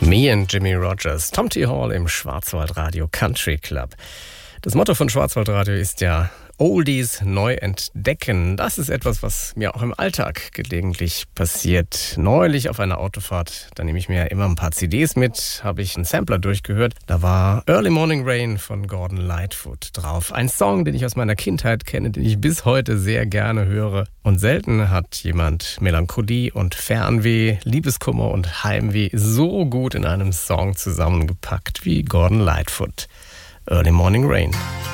Me and Jimmy Rogers, Tom T. Hall im Schwarzwaldradio Country Club. Das Motto von Schwarzwaldradio ist ja Oldies neu entdecken. Das ist etwas, was mir auch im Alltag gelegentlich passiert. Neulich auf einer Autofahrt, da nehme ich mir immer ein paar CDs mit, habe ich einen Sampler durchgehört. Da war Early Morning Rain von Gordon Lightfoot drauf. Ein Song, den ich aus meiner Kindheit kenne, den ich bis heute sehr gerne höre. Und selten hat jemand Melancholie und Fernweh, Liebeskummer und Heimweh so gut in einem Song zusammengepackt wie Gordon Lightfoot. Early Morning Rain.